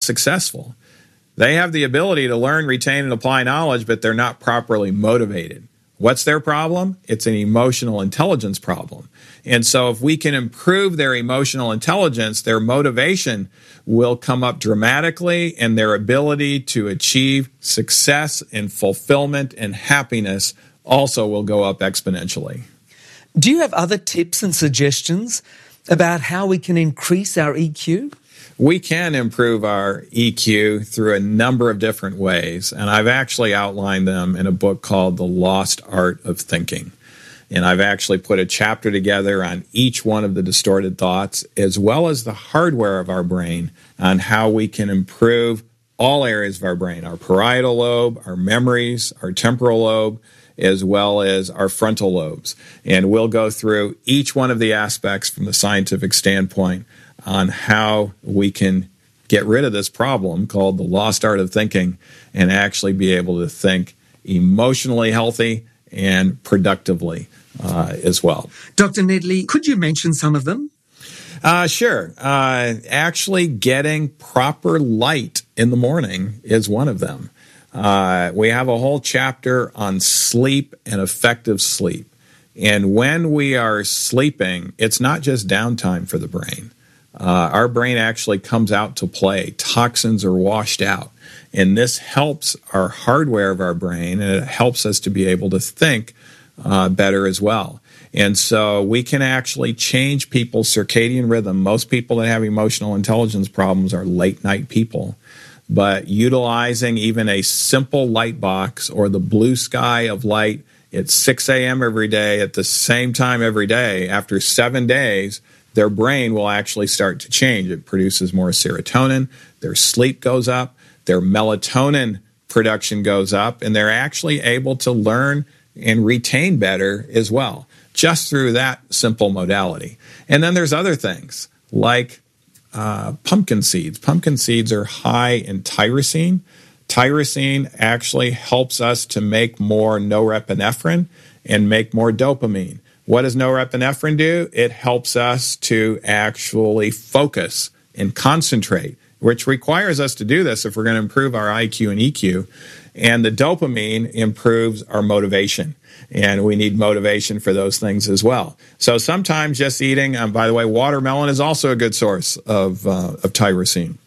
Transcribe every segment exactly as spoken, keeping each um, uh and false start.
successful. They have the ability to learn, retain, and apply knowledge, but they're not properly motivated. What's their problem? It's an emotional intelligence problem. And so if we can improve their emotional intelligence, their motivation will come up dramatically, and their ability to achieve success and fulfillment and happiness also will go up exponentially. Do you have other tips and suggestions about how we can increase our E Q? We can improve our E Q through a number of different ways, and I've actually outlined them in a book called The Lost Art of Thinking. And I've actually put a chapter together on each one of the distorted thoughts, as well as the hardware of our brain, on how we can improve all areas of our brain, our parietal lobe, our memories, our temporal lobe, as well as our frontal lobes. And we'll go through each one of the aspects from the scientific standpoint on how we can get rid of this problem called the lost art of thinking and actually be able to think emotionally healthy and productively uh, as well. Doctor Nedley, could you mention some of them? Uh, sure. Uh, actually getting proper light in the morning is one of them. Uh, we have a whole chapter on sleep and effective sleep. And when we are sleeping, it's not just downtime for the brain. Uh, our brain actually comes out to play. Toxins are washed out. And this helps our hardware of our brain, and it helps us to be able to think uh, better as well. And so we can actually change people's circadian rhythm. Most people that have emotional intelligence problems are late-night people. But utilizing even a simple light box or the blue sky of light at six a.m. every day at the same time every day, after seven days, their brain will actually start to change. It produces more serotonin, their sleep goes up, their melatonin production goes up, and they're actually able to learn and retain better as well, just through that simple modality. And then there's other things like uh, pumpkin seeds. Pumpkin seeds are high in tyrosine. Tyrosine actually helps us to make more norepinephrine and make more dopamine. What does norepinephrine do? It helps us to actually focus and concentrate, which requires us to do this if we're going to improve our I Q and E Q. And the dopamine improves our motivation. And we need motivation for those things as well. So sometimes just eating, um, by the way, watermelon is also a good source of, uh, of tyrosine.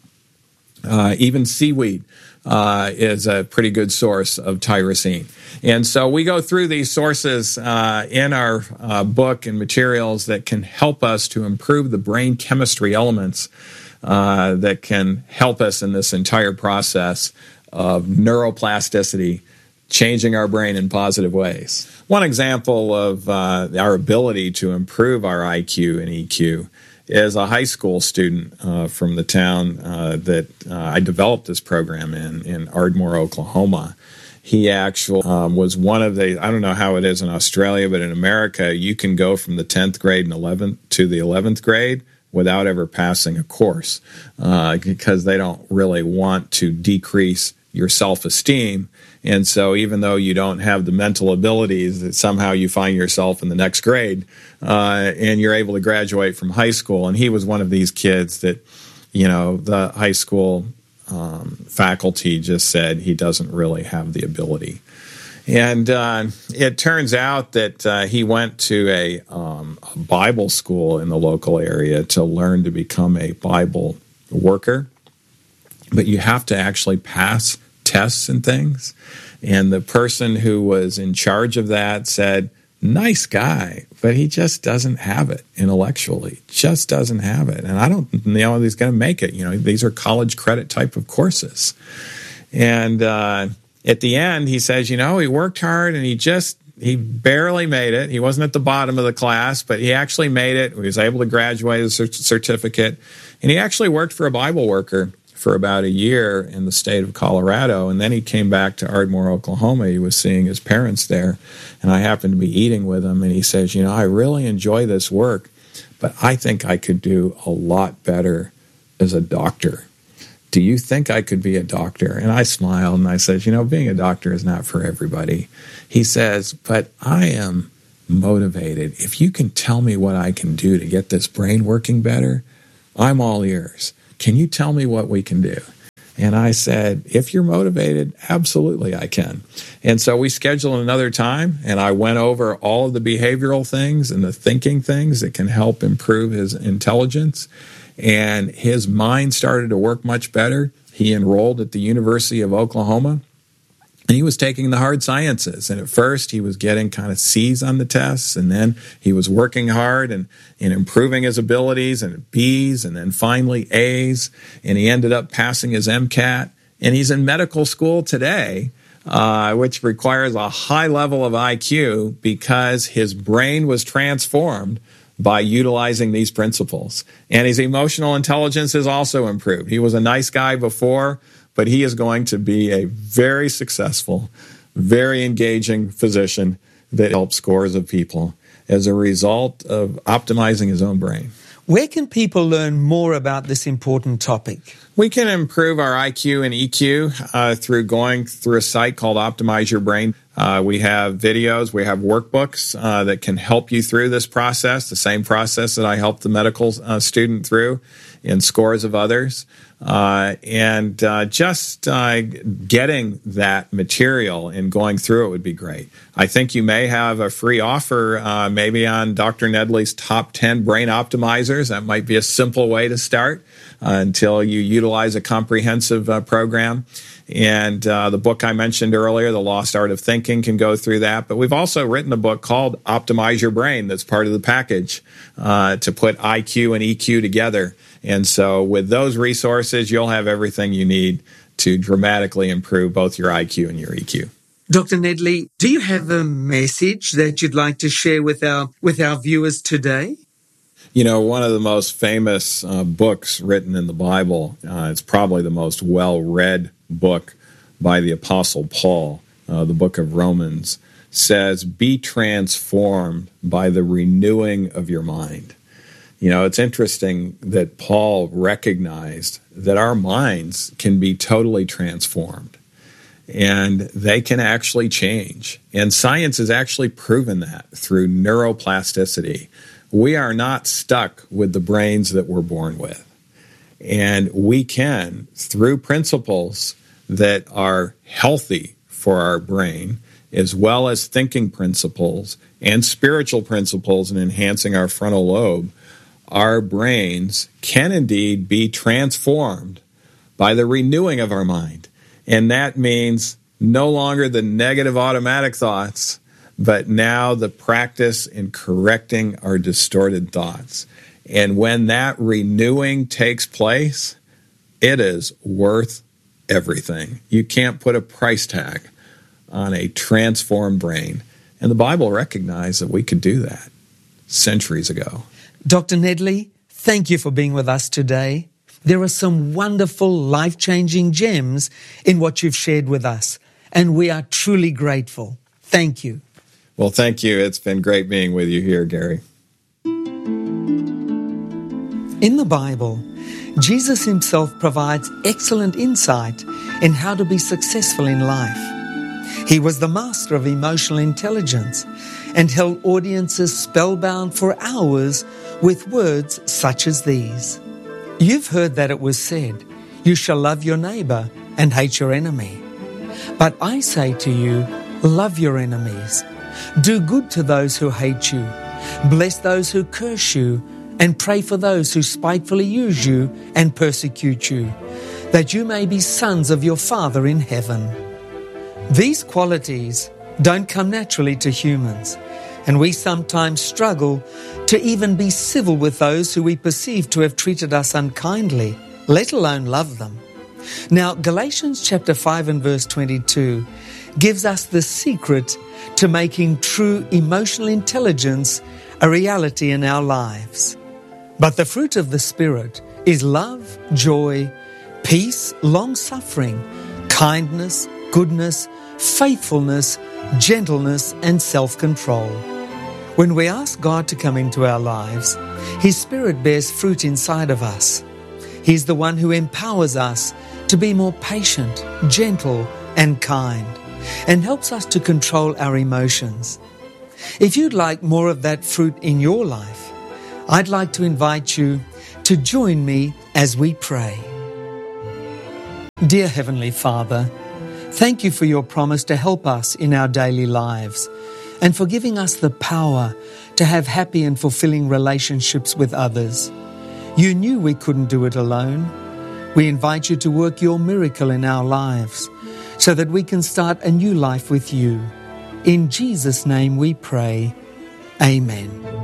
Uh, even seaweed uh, is a pretty good source of tyrosine. And so we go through these sources uh, in our uh, book and materials that can help us to improve the brain chemistry elements uh, that can help us in this entire process of neuroplasticity, changing our brain in positive ways. One example of uh, our ability to improve our I Q and E Q is a high school student uh, from the town uh, that uh, I developed this program in, in Ardmore, Oklahoma. He actually um, was one of the, I don't know how it is in Australia, but in America, you can go from the tenth grade and eleventh to the eleventh grade without ever passing a course uh, because they don't really want to decrease your self-esteem. And so even though you don't have the mental abilities, that somehow you find yourself in the next grade uh, and you're able to graduate from high school. And he was one of these kids that, you know, the high school um, faculty just said he doesn't really have the ability. And uh, it turns out that uh, he went to a, um, a Bible school in the local area to learn to become a Bible worker. But you have to actually pass tests and things. And the person who was in charge of that said, nice guy, but he just doesn't have it intellectually, just doesn't have it. And I don't know if he's going to make it. You know, these are college credit type of courses. And uh, at the end, he says, you know, he worked hard and he just, he barely made it. He wasn't at the bottom of the class, but he actually made it. He was able to graduate with a certificate. And he actually worked for a Bible worker for about a year in the state of Colorado, and then he came back to Ardmore, Oklahoma. He was seeing his parents there, and I happened to be eating with him, and he says, you know, I really enjoy this work, but I think I could do a lot better as a doctor. Do you think I could be a doctor? And I smiled, and I said, you know, being a doctor is not for everybody. He says, but I am motivated. If you can tell me what I can do to get this brain working better, I'm all ears. Can you tell me what we can do? And I said, if you're motivated, absolutely I can. And so we scheduled another time, and I went over all of the behavioral things and the thinking things that can help improve his intelligence. And his mind started to work much better. He enrolled at the University of Oklahoma, and he was taking the hard sciences. And at first, he was getting kind of C's on the tests, and then he was working hard and, and improving his abilities, and B's, and then finally A's. And he ended up passing his MCAT. And he's in medical school today, uh, which requires a high level of I Q because his brain was transformed by utilizing these principles. And his emotional intelligence has also improved. He was a nice guy before, but he is going to be a very successful, very engaging physician that helps scores of people as a result of optimizing his own brain. Where can people learn more about this important topic? We can improve our I Q and E Q uh, through going through a site called Optimize Your Brain. Uh, we have videos, we have workbooks uh, that can help you through this process, the same process that I helped the medical uh, student through in scores of others. Uh, and uh, just uh, getting that material and going through it would be great. I think you may have a free offer uh, maybe on Doctor Nedley's top ten brain optimizers. That might be a simple way to start uh, until you utilize a comprehensive uh, program. And uh, the book I mentioned earlier, The Lost Art of Thinking, can go through that. But we've also written a book called Optimize Your Brain that's part of the package uh, to put I Q and E Q together. And so with those resources, you'll have everything you need to dramatically improve both your I Q and your E Q. Doctor Nedley, do you have a message that you'd like to share with our with our viewers today? You know, one of the most famous uh, books written in the Bible, uh, it's probably the most well-read book by the Apostle Paul, uh, the book of Romans, says, be transformed by the renewing of your mind. You know, it's interesting that Paul recognized that our minds can be totally transformed and they can actually change. And science has actually proven that through neuroplasticity. We are not stuck with the brains that we're born with. And we can, through principles that are healthy for our brain, as well as thinking principles and spiritual principles in enhancing our frontal lobe, our brains can indeed be transformed by the renewing of our mind. And that means no longer the negative automatic thoughts, but now the practice in correcting our distorted thoughts. And when that renewing takes place, it is worth everything. You can't put a price tag on a transformed brain. And the Bible recognized that we could do that centuries ago. Doctor Nedley, thank you for being with us today. There are some wonderful, life-changing gems in what you've shared with us, and we are truly grateful. Thank you. Well, thank you. It's been great being with you here, Gary. In the Bible, Jesus himself provides excellent insight in how to be successful in life. He was the master of emotional intelligence and held audiences spellbound for hours with words such as these. You've heard that it was said, you shall love your neighbor and hate your enemy. But I say to you, love your enemies. Do good to those who hate you. Bless those who curse you, and pray for those who spitefully use you and persecute you, that you may be sons of your Father in heaven. These qualities don't come naturally to humans, and we sometimes struggle to even be civil with those who we perceive to have treated us unkindly, let alone love them. Now, Galatians chapter five and verse twenty-two gives us the secret to making true emotional intelligence a reality in our lives. But the fruit of the Spirit is love, joy, peace, long-suffering, kindness, goodness, faithfulness, gentleness, and self-control. When we ask God to come into our lives, His Spirit bears fruit inside of us. He's the one who empowers us to be more patient, gentle, and kind, and helps us to control our emotions. If you'd like more of that fruit in your life, I'd like to invite you to join me as we pray. Dear Heavenly Father, thank you for your promise to help us in our daily lives and for giving us the power to have happy and fulfilling relationships with others. You knew we couldn't do it alone. We invite you to work your miracle in our lives so that we can start a new life with you. In Jesus' name we pray. Amen.